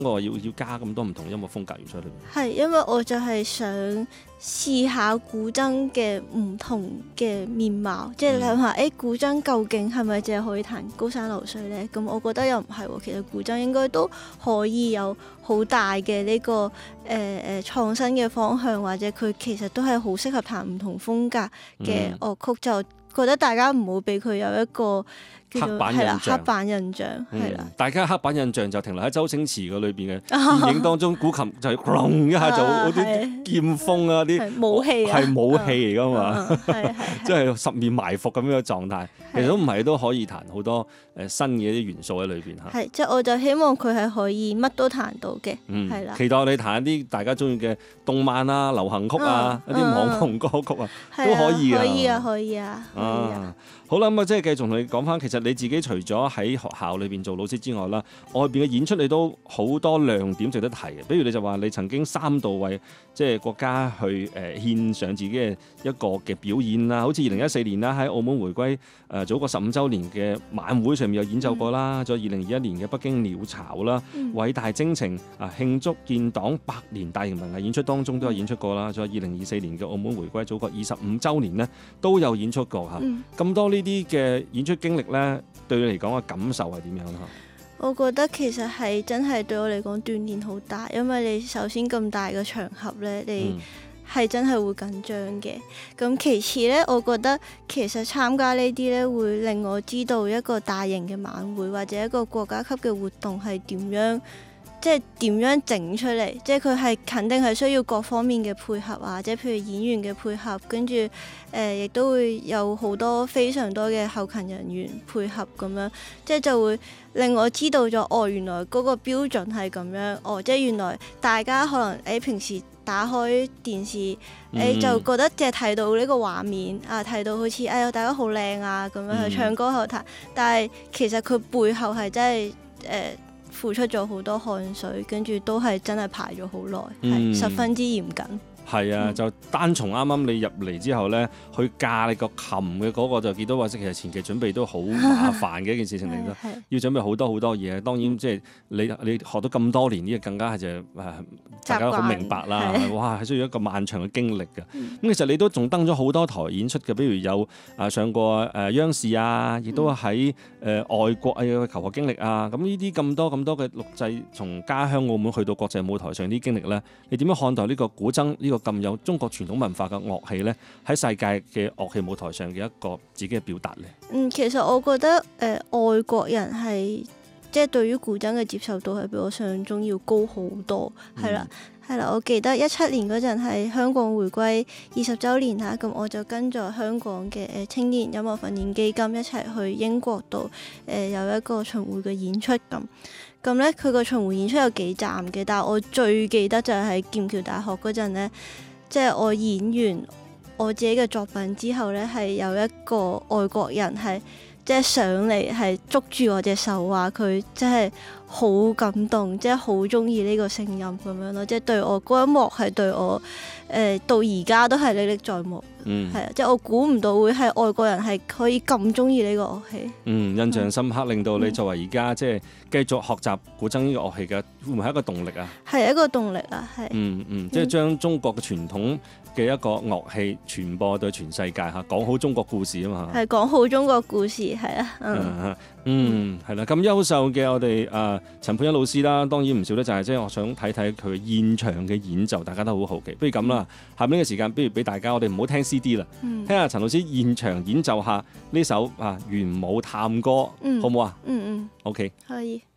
我要加咁多唔同音樂風格元素喺裏面？ 係因為我就係想試下古箏嘅唔同嘅面貌，即係諗下，古箏究竟係咪淨係可以彈高山流水呢？咁我覺得又唔係喎，其實古箏應該都可以有好大嘅呢個創新嘅方向，或者佢其實都係好適合彈唔同風格嘅樂曲，就覺得大家唔好俾佢有一個叫做黑板印象係啦。 大家黑板印象就停留喺周星馳嗰裏邊嘅電影當中，古琴就係轟一下就好啲劍鋒啊啲武器啊， 係武器嚟噶嘛，即係十面埋伏咁樣嘅狀態。其實都唔係都可以彈好多新嘅一啲元素喺裏邊嚇。 係即係我就希望佢係可以乜都彈到嘅，係啦。 期待你彈一啲大家中意嘅動漫啊、流行曲啊、一啲網紅歌曲啊，都可以啊。 可以啊。 好啦，咁啊，即係繼續同你講翻，其實你自己除咗喺學校裏邊做老師之外啦，外邊嘅演出你都好多亮點值得提嘅。比如你就話你曾經3度為即係國家去獻上自己嘅一個嘅表演啦，好似2014年啦喺澳門回歸祖國15週年嘅晚會上面有演奏過啦，仲有2021年嘅北京鳥巢啦、偉大征程慶祝建黨100年大型文藝演出當中都有演出過啦，仲有2024年嘅澳門回歸祖國25週年呢都有演出過嚇。咁多呢啲嘅演出經歷咧，對你嚟講嘅感受係點樣咧？ 我覺得其實係真係對我嚟講鍛鍊好大，因為你首先咁大嘅場合咧，你係真係會緊張嘅。咁其次咧，我覺得其實參加呢啲咧會令我知道一個大型嘅晚會或者一個國家級嘅活動係點樣。即係點樣整出嚟？即係佢係肯定係需要各方面嘅配合啊，即係譬如演員嘅配合，跟住亦都會有好多非常多嘅後勤人員配合咁樣，即係就會令我知道咗原來嗰個標準係咁樣，即係原來大家可能平時打開電視就覺得即係睇到呢個畫面啊，睇到好似大家好靚啊咁樣去唱歌後彈，但係其實佢背後係真係付出咗好多汗水，跟住都係真係排咗好耐，係十分之嚴謹。 係啊，就單從啱啱你入嚟之後咧，去架你個琴嘅嗰個就見到話，其實前期準備都好麻煩嘅一件事情嚟咯，要準備好多嘢。當然即係你學到咁多年，呢個更加係就大家都好明白啦。哇，係需要一個漫長嘅經歷嘅。咁其實你都仲登咗好多台演出嘅，比如有上過央視啊，亦都喺外國嘅求學經歷啊。咁呢啲咁多嘅錄製，從家鄉澳門去到國際舞台上啲經歷咧，你點樣看待呢個古箏呢個咁有中國傳統文化嘅樂器咧，喺世界嘅樂器舞台上嘅一個自己嘅表達咧？ 其實我覺得外國人係即係對於古箏嘅接受度係比我想象中要高好多，係啦。我記得17年嗰陣係香港回歸20週年啦，咁我就跟咗香港嘅青年音樂訓練基金一齊去英國度有一個巡迴嘅演出咁咧，佢個巡迴演出有幾站嘅，但係我最記得就係喺劍橋大學嗰陣咧，即係我演完我自己嘅作品之後咧，係有一個外國人係即係上嚟係捉住我隻手，話佢真係好感動，即係好中意呢個聲音咁樣咯，即係對我嗰一幕係對我到而家都係歷歷在目。即係我估唔到會係外國人係可以咁中意呢個樂器。 印象深刻，令到你作為而家即係繼續學習古箏呢個樂器嘅，會唔會係一個動力啊？係一個動力啊，係。即係將中國嘅傳統嘅一個樂器傳播對全世界嚇，講好中國故事啊嘛。係講好中國故事，係啊。係啦，咁優秀嘅我哋陳佩欣老師啦，當然唔少得就係即係我想睇睇佢現場嘅演奏，大家都好好奇。不如咁啦，下面嘅時間，不如俾大家我哋唔好聽 CD 啦，聽下陳老師現場演奏下呢首玄武探歌，好唔好啊？OK。可以。